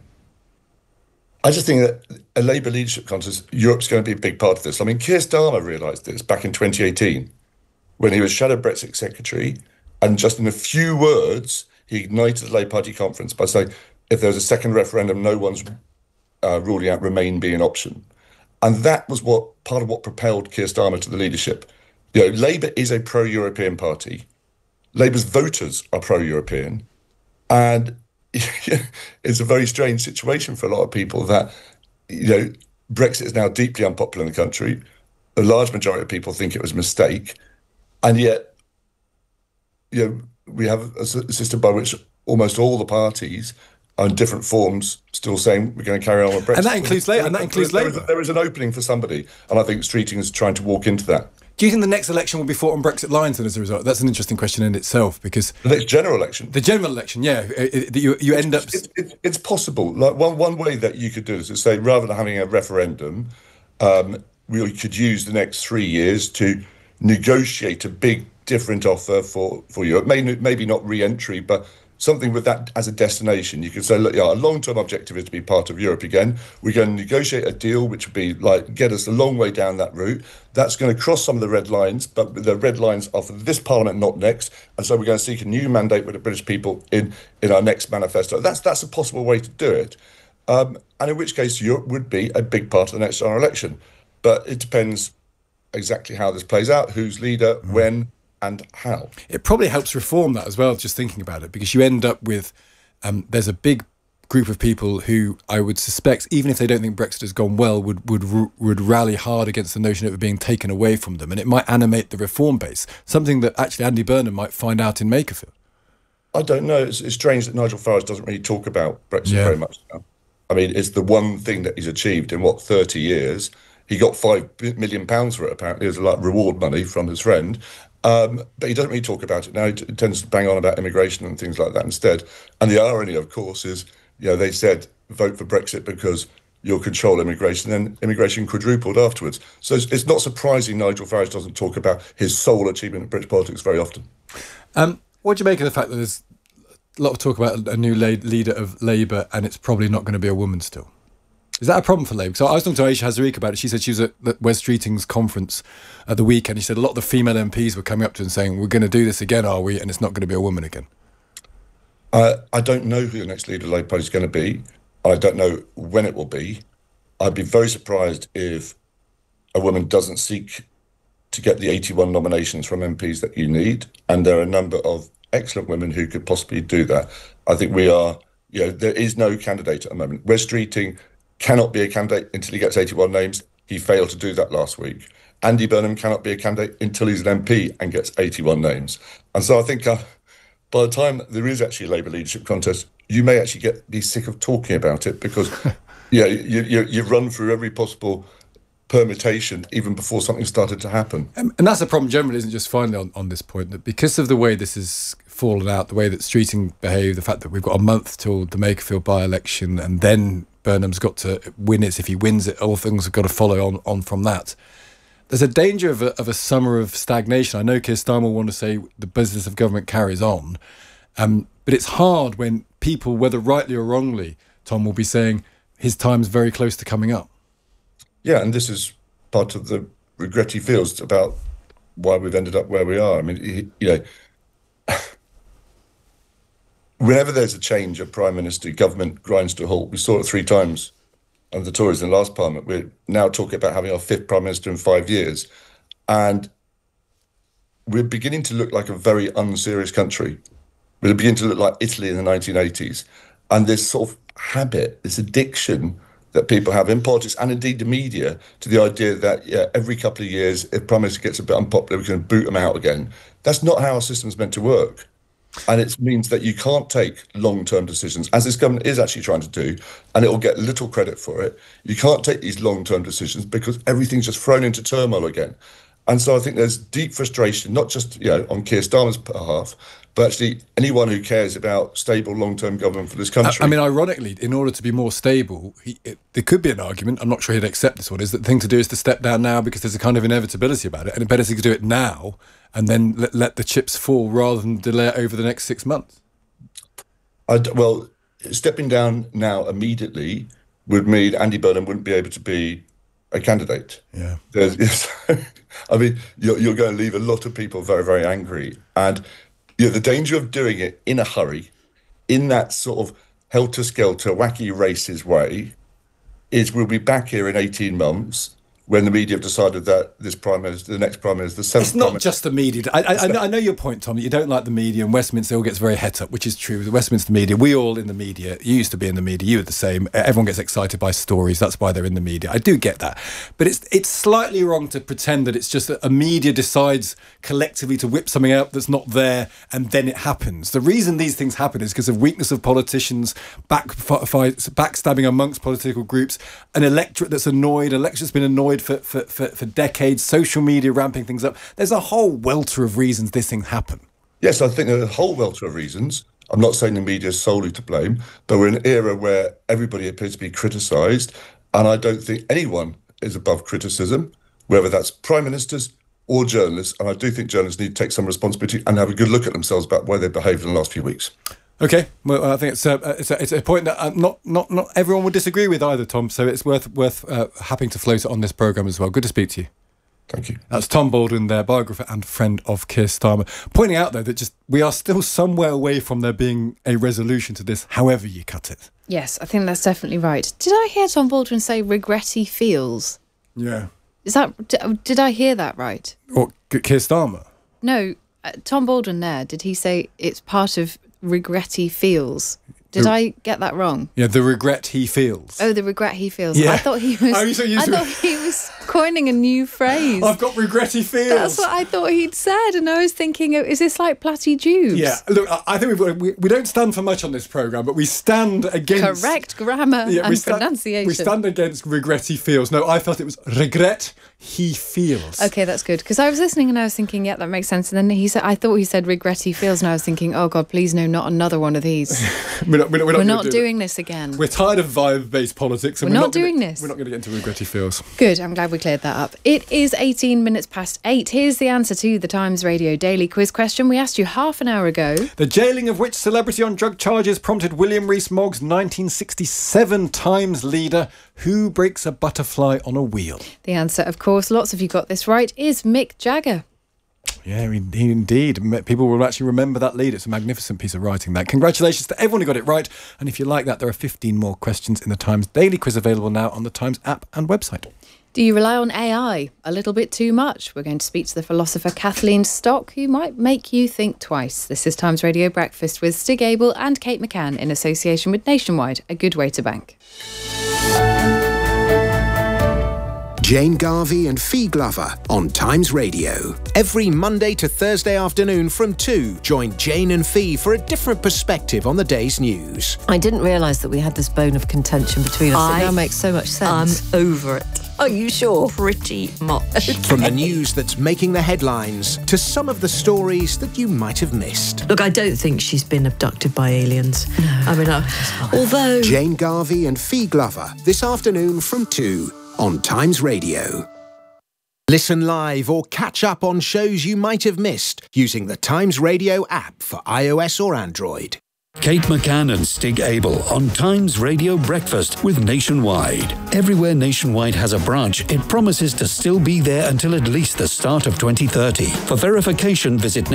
I just think that a Labour leadership contest, Europe's going to be a big part of this. Keir Starmer realised this back in 2018 when he was Shadow Brexit Secretary, and just in a few words, he ignited the Labour Party conference by saying, if there's a second referendum, no one's ruling out Remain being an option. And that was part of what propelled Keir Starmer to the leadership. Labour is a pro-European party. Labour's voters are pro-European. And it's a very strange situation for a lot of people that, Brexit is now deeply unpopular in the country. A large majority of people think it was a mistake. And yet, we have a system by which almost all the parties are in different forms still saying we're going to carry on with Brexit. And that includes Labour. There is an opening for somebody, and I think Streeting is trying to walk into that. Do you think the next election will be fought on Brexit lines then as a result? That's an interesting question in itself, because... The next general election? The general election, yeah. You end up... It's possible. One way that you could do this is say, rather than having a referendum, we could use the next 3 years to negotiate a big, different offer for Europe. Maybe not re-entry, but something with that as a destination. You could say, look, our long-term objective is to be part of Europe again. We're going to negotiate a deal which would be get us a long way down that route. That's going to cross some of the red lines, but the red lines are for this Parliament, not next. And so we're going to seek a new mandate with the British people in our next manifesto. That's a possible way to do it. And in which case Europe would be a big part of the next general election. But it depends exactly how this plays out, who's leader, when, and how? It probably helps reform that as well, just thinking about it, because you end up with, there's a big group of people who I would suspect, even if they don't think Brexit has gone well, would rally hard against the notion of it being taken away from them, and it might animate the reform base, something that actually Andy Burnham might find out in Makerfield. I don't know. It's strange that Nigel Farage doesn't really talk about Brexit very much now. I mean, it's the one thing that he's achieved in, 30 years. He got £5 million for it, apparently, as like reward money from his friend. But he doesn't really talk about it now. He tends to bang on about immigration and things like that instead. And the irony, of course, is, they said vote for Brexit because you'll control immigration, and then immigration quadrupled afterwards. So it's not surprising Nigel Farage doesn't talk about his sole achievement in British politics very often. What do you make of the fact that there's a lot of talk about a new leader of Labour and it's probably not going to be a woman still? Is that a problem for Labour? So I was talking to Aisha Hazariq about it. She said she was at Wes Streeting's conference at the weekend. She said a lot of the female MPs were coming up to her and saying, we're going to do this again, are we? And it's not going to be a woman again. I don't know who the next leader of Labour Party is going to be. I don't know when it will be. I'd be very surprised if a woman doesn't seek to get the 81 nominations from MPs that you need. And there are a number of excellent women who could possibly do that. I think we are, there is no candidate at the moment. Wes Streeting cannot be a candidate until he gets 81 names. He failed to do that last week. Andy Burnham cannot be a candidate until he's an MP and gets 81 names. And so I think by the time there is actually a Labour leadership contest, you may actually be sick of talking about it because you run through every possible permutation even before something started to happen. And that's the problem generally, isn't it, just finally on this point, that because of the way this has fallen out, the way that Streeting behaved, the fact that we've got a month till the Makerfield by-election and then Burnham's got to win it. If he wins it, all things have got to follow on from that. There's a danger of a summer of stagnation. I know Keir Starmer will want to say the business of government carries on, but it's hard when people, whether rightly or wrongly, Tom, will be saying his time's very close to coming up. Yeah, and this is part of the regret he feels about why we've ended up where we are. I mean, whenever there's a change of Prime Minister, government grinds to a halt. We saw it 3 times under the Tories in the last Parliament. We're now talking about having our 5th Prime Minister in 5 years. And we're beginning to look like a very unserious country. We're beginning to look like Italy in the 1980s. And this sort of habit, this addiction that people have in politics and indeed the media to the idea that every couple of years, if Prime Minister gets a bit unpopular, we can boot them out again. That's not how our system's meant to work. And it means that you can't take long-term decisions, as this government is actually trying to do, and it will get little credit for it. You can't take these long-term decisions because everything's just thrown into turmoil again. And so I think there's deep frustration, not just on Keir Starmer's behalf, but actually anyone who cares about stable long-term government for this country. I mean, ironically, in order to be more stable, there could be an argument, I'm not sure he'd accept this one, is that the thing to do is to step down now because there's a kind of inevitability about it, and it's better to do it now and then let the chips fall rather than delay it over the next 6 months. Well, stepping down now immediately would mean Andy Burnham wouldn't be able to be a candidate. Yeah. I mean, you're going to leave a lot of people very, very angry. And the danger of doing it in a hurry, in that sort of helter-skelter, wacky races way, is we'll be back here in 18 months when the media have decided that this Prime Minister, the next Prime Minister, the 7th It's not just the media. I know your point, Tom, that you don't like the media, and Westminster all gets very het up, which is true. The Westminster media, we all in the media, you used to be in the media, you were the same. Everyone gets excited by stories. That's why they're in the media. I do get that. But it's slightly wrong to pretend that it's just that a media decides collectively to whip something out that's not there and then it happens. The reason these things happen is because of weakness of politicians, backstabbing amongst political groups, an electorate that's annoyed, an electorate that's been annoyed for decades, social media ramping things up. There's a whole welter of reasons this thing happen. Yes, I think there's a whole welter of reasons. I'm not saying the media is solely to blame, but we're in an era where everybody appears to be criticised, and I don't think anyone is above criticism, whether that's prime ministers or journalists, and I do think journalists need to take some responsibility and have a good look at themselves about where they've behaved in the last few weeks. Okay, well, I think it's a point that not everyone would disagree with either, Tom. So it's worth having to float it on this programme as well. Good to speak to you. Thank you. That's Tom Baldwin, their biographer and friend of Keir Starmer, pointing out though that we are still somewhere away from there being a resolution to this, however you cut it. Yes, I think that's definitely right. Did I hear Tom Baldwin say regret he feels? Yeah. Did I hear that right? Or Keir Starmer? No. Tom Baldwin there, did he say it's part of regret he feels? Did I get that wrong? Yeah, the regret he feels. Oh, the regret he feels. Yeah. I thought he was. I thought he was coining a new phrase. I've got regret he feels. That's what I thought he'd said, and I was thinking, is this like Platty Jubes? Yeah, look, I think we don't stand for much on this programme, but we stand against correct grammar and pronunciation. We stand against regret he feels. No, I felt it was regret he feels. Okay, that's good, because I was listening and I was thinking, yeah, that makes sense. And then I thought he said regret he feels, and I was thinking, oh God, please no, not another one of these. We're not doing this again. We're tired of vibe-based politics. And we're not doing this. We're not going to get into regret he feels. Good, I'm glad we cleared that up. It is 18 minutes past 8. Here's the answer to the Times Radio Daily Quiz question we asked you half an hour ago. The jailing of which celebrity on drug charges prompted William Rees-Mogg's 1967 Times leader, who breaks a butterfly on a wheel? The answer, of course, lots of you got this right, is Mick Jagger. Yeah, indeed. People will actually remember that lead. It's a magnificent piece of writing, that. Congratulations to everyone who got it right. And if you like that, there are 15 more questions in the Times Daily Quiz available now on the Times app and website. Do you rely on AI a little bit too much? We're going to speak to the philosopher Kathleen Stock, who might make you think twice. This is Times Radio Breakfast with Stig Abel and Kate McCann in association with Nationwide, a good way to bank. Jane Garvey and Fee Glover on Times Radio. Every Monday to Thursday afternoon from 2, join Jane and Fee for a different perspective on the day's news. I didn't realise that we had this bone of contention between us. It now makes so much sense. I'm over it. Are you sure? Pretty much. From the news that's making the headlines to some of the stories that you might have missed. Look, I don't think she's been abducted by aliens. No. I mean, although... Jane Garvey and Fee Glover this afternoon from 2 on Times Radio. Listen live or catch up on shows you might have missed using the Times Radio app for iOS or Android. Kate McCann and Stig Abel on Times Radio Breakfast with Nationwide. Everywhere Nationwide has a branch, it promises to still be there until at least the start of 2030. For verification, visit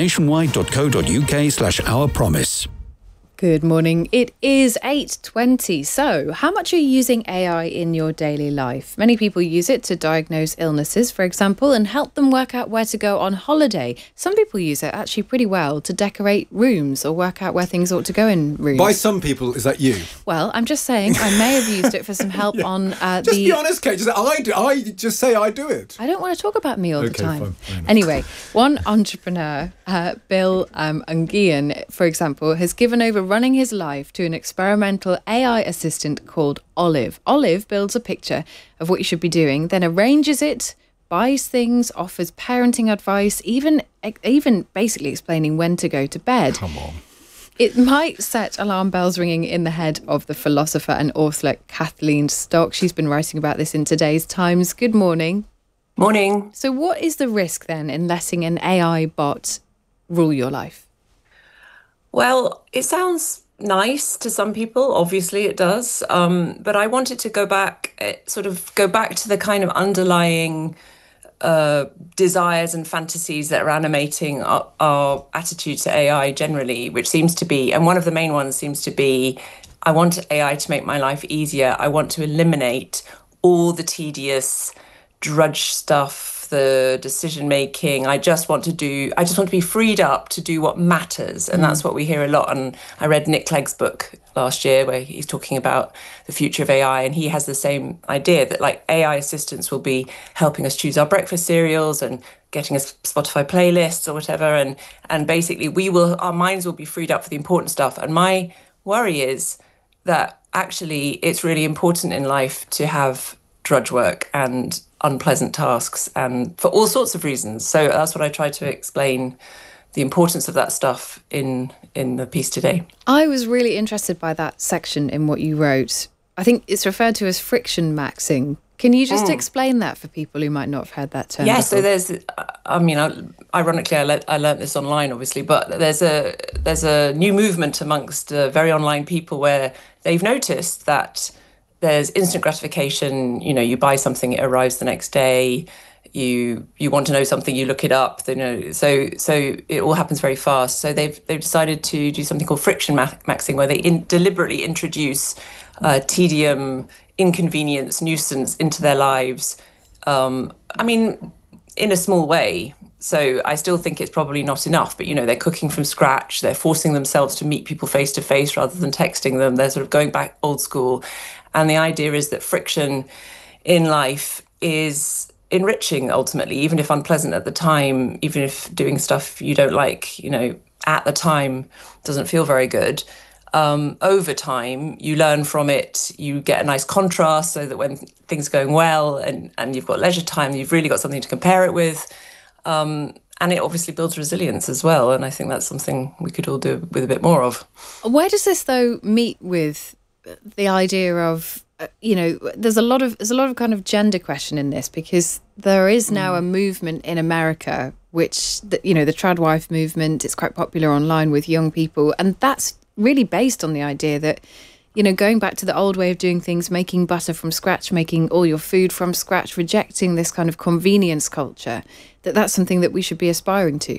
nationwide.co.uk/ourpromise. Good morning. It is 8:20. So, how much are you using AI in your daily life? Many people use it to diagnose illnesses, for example, and help them work out where to go on holiday. Some people use it actually pretty well to decorate rooms or work out where things ought to go in rooms. By some people, is that you? Well, I'm just saying I may have used it for some help on Just be honest, Kate. I just say I do it. I don't want to talk about me all the time. Fine. Anyway, one entrepreneur, Bill Ungian, for example, has given over running his life to an experimental AI assistant called Olive. Olive builds a picture of what you should be doing, then arranges it, buys things, offers parenting advice, even basically explaining when to go to bed. Come on. It might set alarm bells ringing in the head of the philosopher and author Kathleen Stock. She's been writing about this in today's Times. Good morning. Morning. So what is the risk then in letting an AI bot rule your life? Well, it sounds nice to some people. Obviously, it does. But I wanted to go back to the kind of underlying desires and fantasies that are animating our attitude to AI generally, which seems to be, and one of the main ones seems to be, I want AI to make my life easier. I want to eliminate all the tedious drudge stuff, the decision making. I just want to be freed up to do what matters. And that's what we hear a lot. And I read Nick Clegg's book last year where he's talking about the future of AI, and he has the same idea that like AI assistants will be helping us choose our breakfast cereals and getting us Spotify playlists or whatever, and basically our minds will be freed up for the important stuff. And my worry is that actually it's really important in life to have drudge work and unpleasant tasks, and for all sorts of reasons. So that's what I try to explain, the importance of that stuff in the piece today. I was really interested by that section in what you wrote. I think it's referred to as friction maxing. Can you just explain that for people who might not have heard that term? Yeah, before? so there's, ironically, I learnt this online, obviously, but there's a new movement amongst very online people where they've noticed that there's instant gratification. You know, you buy something, it arrives the next day. You want to know something, you look it up. So it all happens very fast. So they've decided to do something called friction maxing, where they deliberately introduce tedium, inconvenience, nuisance into their lives. In a small way. So I still think it's probably not enough, but, they're cooking from scratch. They're forcing themselves to meet people face to face rather than texting them. They're sort of going back old school. And the idea is that friction in life is enriching ultimately, even if unpleasant at the time, even if doing stuff you don't like, at the time doesn't feel very good. Over time, you learn from it, you get a nice contrast so that when things are going well and you've got leisure time, you've really got something to compare it with. And it obviously builds resilience as well. And I think that's something we could all do with a bit more of. Where does this, though, meet with the idea of, there's a lot of kind of gender question in this, because there is now a movement in America, which, the trad wife movement, it's quite popular online with young people. And that's really based on the idea that, going back to the old way of doing things, making butter from scratch, making all your food from scratch, rejecting this kind of convenience culture, that's something that we should be aspiring to.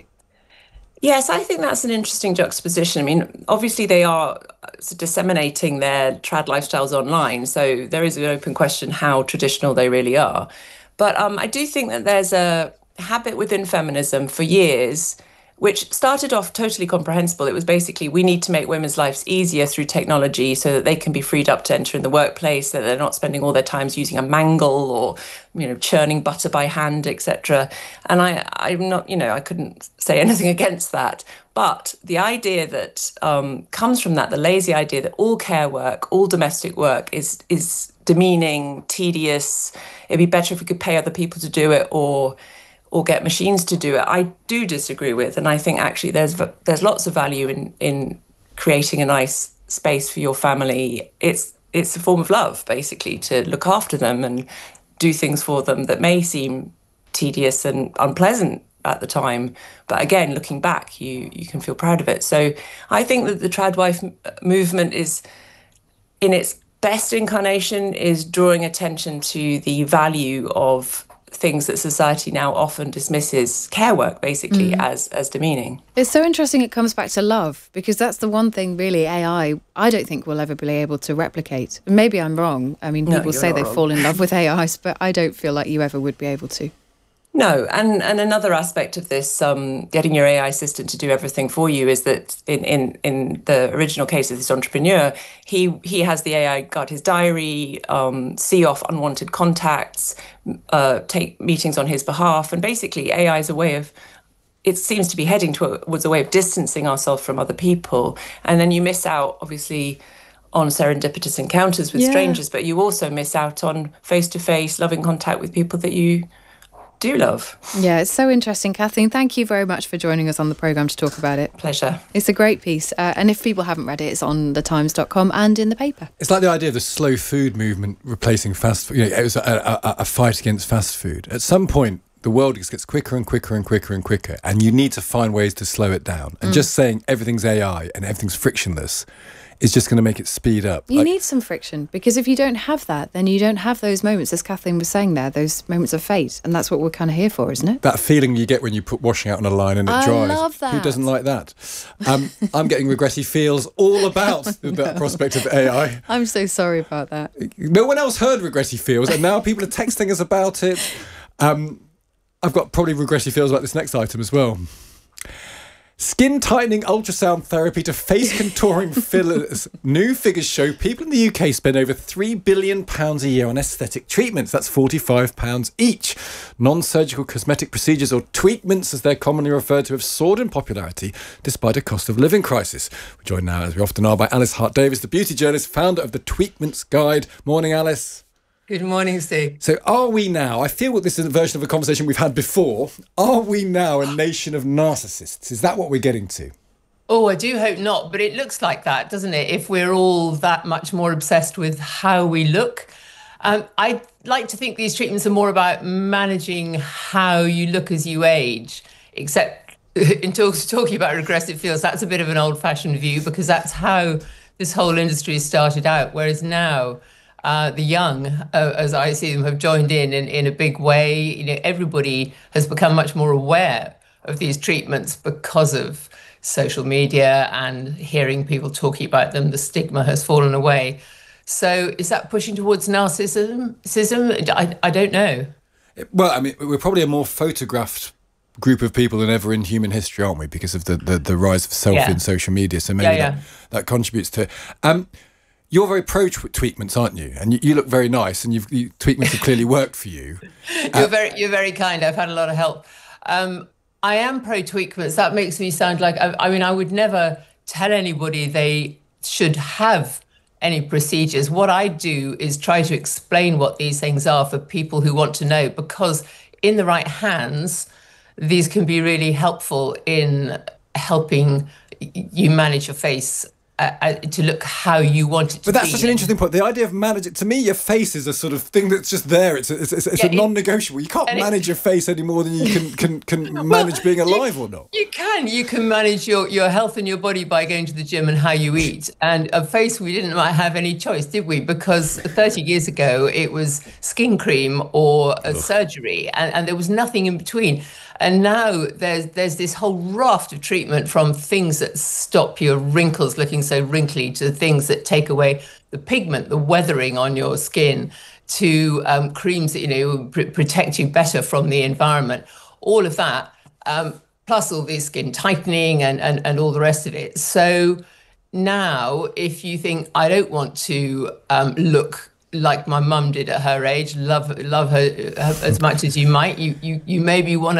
Yes, I think that's an interesting juxtaposition. I mean, obviously they are disseminating their trad lifestyles online, so there is an open question how traditional they really are. But I do think that there's a habit within feminism for years, which started off totally comprehensible. It was basically, we need to make women's lives easier through technology so that they can be freed up to enter in the workplace, so they're not spending all their time using a mangle or, churning butter by hand, etc. And I'm not, I couldn't say anything against that. But the idea that comes from that, the lazy idea that all care work, all domestic work is demeaning, tedious, it'd be better if we could pay other people to do it or get machines to do it, I do disagree with. And I think actually there's lots of value in creating a nice space for your family. It's a form of love, basically, to look after them and do things for them that may seem tedious and unpleasant at the time. But again, looking back, you can feel proud of it. So I think that the trad wife movement is, in its best incarnation, is drawing attention to the value of things that society now often dismisses care work, basically, as demeaning. It's so interesting it comes back to love, because that's the one thing really AI I don't think we'll ever be able to replicate. Maybe I'm wrong. I mean, people say they fall in love with AIs, but I don't feel like you ever would be able to. No, and another aspect of this, getting your AI assistant to do everything for you, is that in the original case of this entrepreneur, he has the AI guard his diary, see off unwanted contacts, take meetings on his behalf, and basically AI is a way of, it seems to be heading towards a way of distancing ourselves from other people, and then you miss out, obviously, on serendipitous encounters with strangers, but you also miss out on face-to-face loving contact with people that you do love. Yeah, it's so interesting. Kathleen, thank you very much for joining us on the programme to talk about it. Pleasure. It's a great piece. And if people haven't read it, it's on thetimes.com and in the paper. It's like the idea of the slow food movement replacing fast food. It was a fight against fast food. At some point, the world gets quicker and quicker and quicker and quicker, and you need to find ways to slow it down. And just saying everything's AI and everything's frictionless is just going to make it speed up. You need some friction, because if you don't have that, then you don't have those moments, as Kathleen was saying there, those moments of fate. And that's what we're kind of here for, isn't it? That feeling you get when you put washing out on a line and it dries. I love that. Who doesn't like that? I'm getting regretty feels all about the prospect of AI. I'm so sorry about that. No one else heard regretty feels, and now people are texting us about it. I've got probably regretty feels about this next item as well. Skin tightening ultrasound therapy to face contouring fillers. New figures show people in the UK spend over £3 billion a year on aesthetic treatments. That's £45 each. Non-surgical cosmetic procedures, or tweakments as they're commonly referred to, have soared in popularity despite a cost of living crisis. We're joined now, as we often are, by Alice Hart-Davies, the beauty journalist, founder of the Tweakments Guide. Morning, Alice. Good morning, Steve. So are we now, I feel this is a version of a conversation we've had before, are we now a nation of narcissists? Is that what we're getting to? Oh, I do hope not, but it looks like that, doesn't it? If we're all that much more obsessed with how we look. I like to think these treatments are more about managing how you look as you age, except in talking about regressive feels, that's a bit of an old-fashioned view, because that's how this whole industry started out, whereas now the young, as I see them, have joined in a big way. Everybody has become much more aware of these treatments because of social media and hearing people talking about them. The stigma has fallen away. So is that pushing towards narcissism? I don't know. Well, I mean, we're probably a more photographed group of people than ever in human history, aren't we? Because of the rise of selfie and social media. So maybe that contributes to it. You're very pro-tweakments, aren't you? And you look very nice, and tweakments have clearly worked for you. You're very kind. I've had a lot of help. I am pro-tweakments. That makes me sound like, I would never tell anybody they should have any procedures. What I do is try to explain what these things are for people who want to know, because in the right hands, these can be really helpful in helping you manage your face to look how you want it to be. But that's such an interesting point. The idea of managing, to me, your face is a sort of thing that's just there. It's a non-negotiable. You can't manage your face any more than you can manage being alive or not. You can manage your health and your body by going to the gym and how you eat. And a face, we didn't have any choice, did we? Because 30 years ago, it was skin cream or surgery, and there was nothing in between. And now there's this whole raft of treatment, from things that stop your wrinkles looking so wrinkly to things that take away the pigment, the weathering on your skin, to creams that protect you better from the environment. All of that, plus all the skin tightening and all the rest of it. So now, if you think, I don't want to look like my mum did at her age, love her as much as you might, you maybe want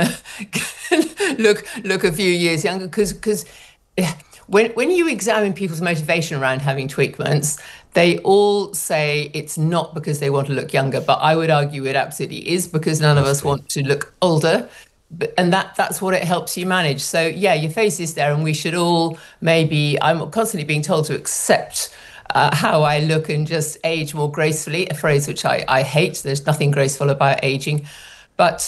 to look a few years younger, because when you examine people's motivation around having tweakments, they all say it's not because they want to look younger, but I would argue it absolutely is, because none of us want to look older. And that's what it helps you manage. So yeah, your face is there, and we should all I'm constantly being told to accept how I look and just age more gracefully, a phrase which I hate. There's nothing graceful about aging. But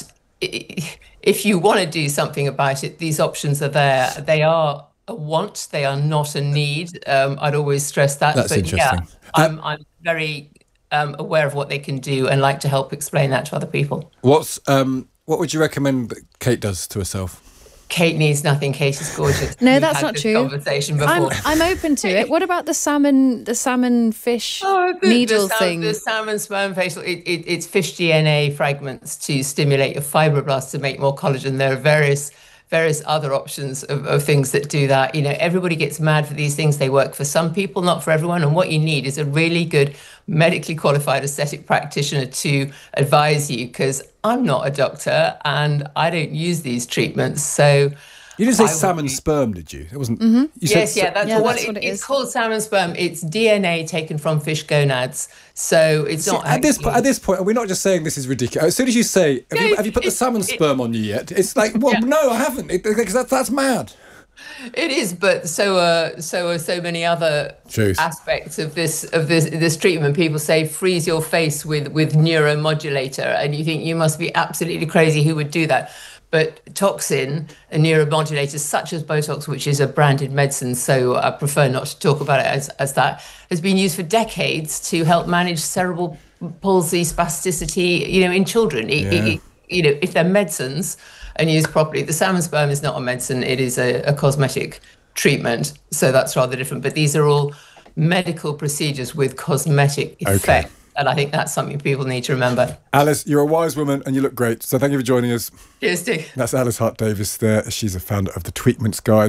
if you want to do something about it, these options are there. They are a want, they are not a need. I'd always stress that. That's interesting. Yeah, I'm very aware of what they can do and like to help explain that to other people. What would you recommend that Kate does to herself? Kate needs nothing. Kate is gorgeous. No, that's not true. Conversation before. I'm open to it. What about the salmon fish needle thing? The salmon sperm facial. It's fish DNA fragments to stimulate your fibroblasts to make more collagen. There are various other options of things that do that. Everybody gets mad for these things. They work for some people, not for everyone. And what you need is a really good medically qualified aesthetic practitioner to advise you, because I'm not a doctor and I don't use these treatments. So you didn't say salmon sperm, did you? It wasn't. Mm-hmm. That's what it is. It's called salmon sperm. It's DNA taken from fish gonads. So it's not. At this point, are we not just saying this is ridiculous? As soon as you say, have you put the salmon sperm on you yet? It's like, well, no, I haven't, because that's mad. It is, but so are so many other aspects of this treatment. People say freeze your face with neuromodulator, and you think you must be absolutely crazy. Who would do that? But toxin and neuromodulators such as Botox, which is a branded medicine, so I prefer not to talk about it as that, has been used for decades to help manage cerebral palsy, spasticity, in children. If they're medicines and used properly. The salmon sperm is not a medicine, it is a cosmetic treatment, so that's rather different. But these are all medical procedures with cosmetic effect. Okay. And I think that's something people need to remember. Alice, you're a wise woman and you look great. So thank you for joining us. Cheers, Dick. That's Alice Hart-Davis there. She's a founder of the Tweakments Guide.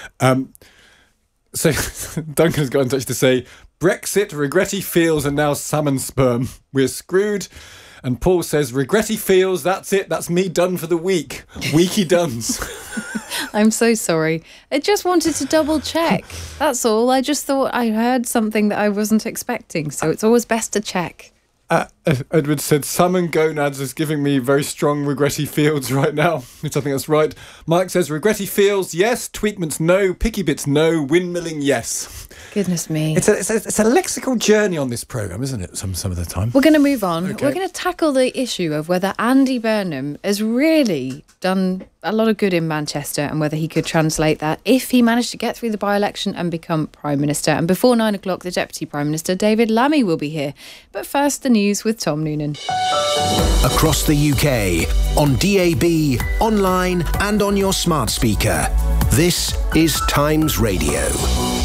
So Duncan's got in touch to say, Brexit, regretty feels, and now salmon sperm. We're screwed. And Paul says, regretty feels, that's it. That's me done for the week. Weeky duns. I'm so sorry. I just wanted to double check. That's all. I just thought I heard something that I wasn't expecting. So it's always best to check. Edward said, salmon gonads is giving me very strong regretty feels right now, which I think that's right. Mike says, regretty feels, yes. Tweakments, no. Picky bits, no. Windmilling, yes. Goodness me. It's a lexical journey on this programme, isn't it, some of the time? We're going to move on. Okay. We're going to tackle the issue of whether Andy Burnham has really done a lot of good in Manchester and whether he could translate that if he managed to get through the by-election and become Prime Minister. And before 9 o'clock, the Deputy Prime Minister, David Lammy, will be here. But first, the news with Tom Noonan. Across the UK, on DAB, online and on your smart speaker. This is Times Radio.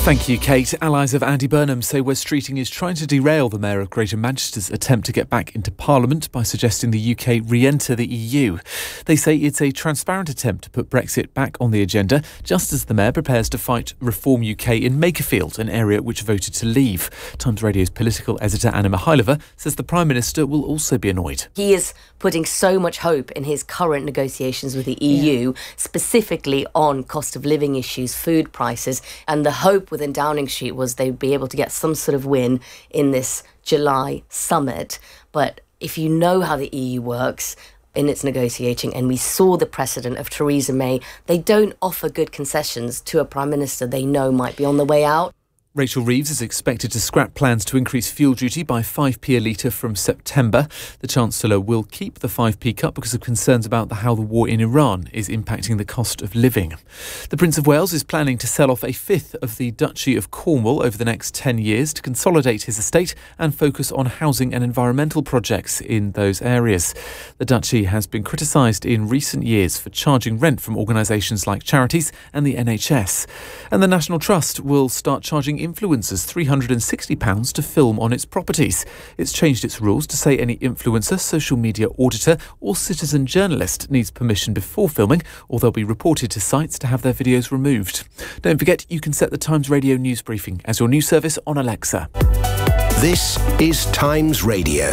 Thank you, Kate. Allies of Andy Burnham say Wes Streeting is trying to derail the Mayor of Greater Manchester's attempt to get back into Parliament by suggesting the UK re-enter the EU. They say it's a transparent attempt to put Brexit back on the agenda, just as the Mayor prepares to fight Reform UK in Makerfield, an area which voted to leave. Times Radio's political editor Anna Mihailova says the Prime Minister will also be annoyed. He is putting so much hope in his current negotiations with the EU, specifically on cost of living issues, food prices, and the hope within Downing Street was they'd be able to get some sort of win in this July summit. But if you know how the EU works in its negotiating, and we saw the precedent of Theresa May, they don't offer good concessions to a Prime Minister they know might be on the way out. Rachel Reeves is expected to scrap plans to increase fuel duty by 5p a litre from September. The Chancellor will keep the 5p cut because of concerns about how the war in Iran is impacting the cost of living. The Prince of Wales is planning to sell off a fifth of the Duchy of Cornwall over the next 10 years to consolidate his estate and focus on housing and environmental projects in those areas. The Duchy has been criticised in recent years for charging rent from organisations like charities and the NHS. And the National Trust will start charging influencers £360 to film on its properties. It's changed its rules to say any influencer, social media auditor or citizen journalist needs permission before filming, or they'll be reported to sites to have their videos removed. Don't forget, you can set the Times Radio news briefing as your news service on Alexa. This is Times Radio.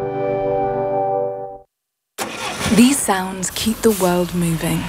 These sounds keep the world moving.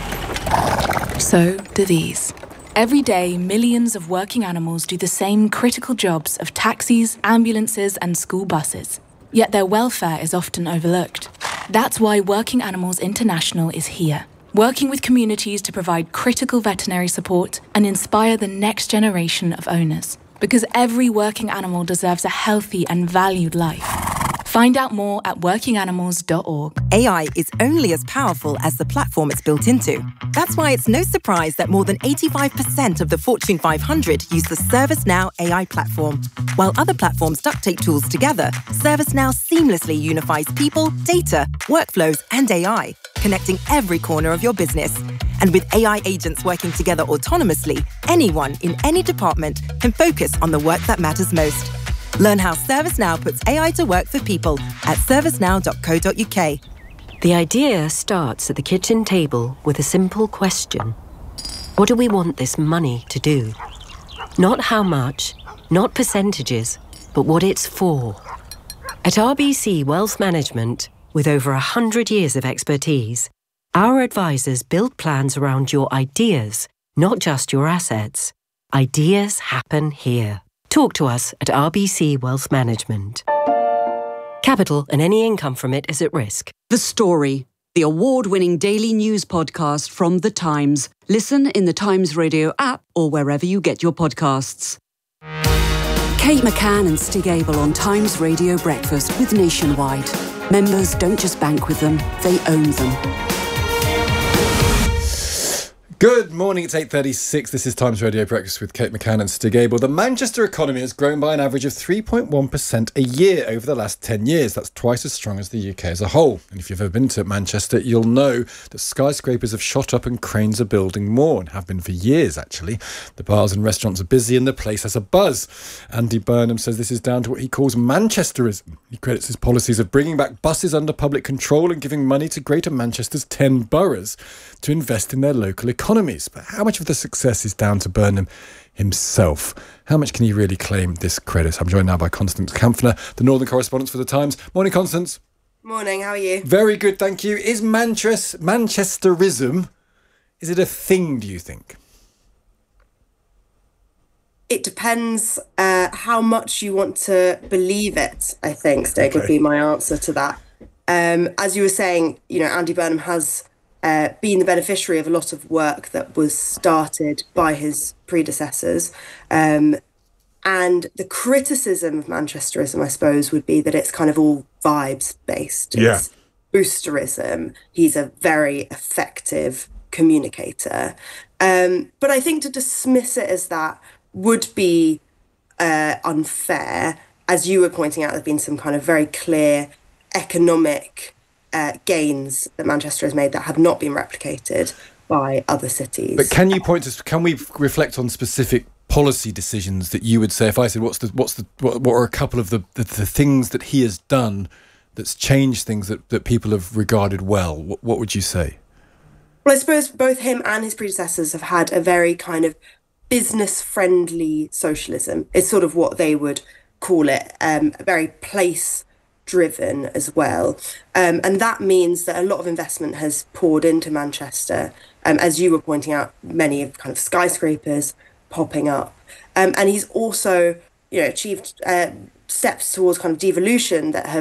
So do these. Every day, millions of working animals do the same critical jobs of taxis, ambulances, and school buses. Yet their welfare is often overlooked. That's why Working Animals International is here, working with communities to provide critical veterinary support and inspire the next generation of owners. Because every working animal deserves a healthy and valued life. Find out more at workinganimals.org. AI is only as powerful as the platform it's built into. That's why it's no surprise that more than 85% of the Fortune 500 use the ServiceNow AI platform. While other platforms duct tape tools together, ServiceNow seamlessly unifies people, data, workflows, and AI, connecting every corner of your business. And with AI agents working together autonomously, anyone in any department can focus on the work that matters most. Learn how ServiceNow puts AI to work for people at servicenow.co.uk. The idea starts at the kitchen table with a simple question. What do we want this money to do? Not how much, not percentages, but what it's for. At RBC Wealth Management, with over 100 years of expertise, our advisors build plans around your ideas, not just your assets. Ideas happen here. Talk to us at RBC Wealth Management. Capital and any income from it is at risk. The Story, the award-winning daily news podcast from The Times. Listen in the Times Radio app or wherever you get your podcasts. Kate McCann and Stig Abel on Times Radio Breakfast with Nationwide. Members don't just bank with them, they own them. Good morning, it's 8:36. This is Times Radio Breakfast with Kate McCann and Stig Abel. The Manchester economy has grown by an average of 3.1% a year over the last 10 years. That's twice as strong as the UK as a whole. And if you've ever been to Manchester, you'll know that skyscrapers have shot up and cranes are building more, and have been for years, actually. The bars and restaurants are busy and the place has a buzz. Andy Burnham says this is down to what he calls Manchesterism. He credits his policies of bringing back buses under public control and giving money to Greater Manchester's 10 boroughs to invest in their local economies. But how much of the success is down to Burnham himself? How much can he really claim this credit? I'm joined now by Constance Kampfner, the Northern correspondent for The Times. Morning, Constance. Morning, how are you? Very good, thank you. Is Manchesterism, is it a thing, do you think? It depends how much you want to believe it, I think, Stig, would be my answer to that. As you were saying, Andy Burnham has been the beneficiary of a lot of work that was started by his predecessors. And the criticism of Manchesterism, I suppose, would be that it's kind of all vibes based. It's boosterism. He's a very effective communicator. But I think to dismiss it as that would be unfair. As you were pointing out, there's been some kind of very clear economic gains that Manchester has made that have not been replicated by other cities. But can you point to, can we reflect on specific policy decisions that you would say, if I said, what are a couple of the things that he has done that's changed things that people have regarded well? What would you say? Well, I suppose both him and his predecessors have had a very kind of business-friendly socialism. It's sort of what they would call it, very place-driven as well. And that means that a lot of investment has poured into Manchester. As you were pointing out, many of kind of skyscrapers popping up. And he's also, achieved steps towards kind of devolution that have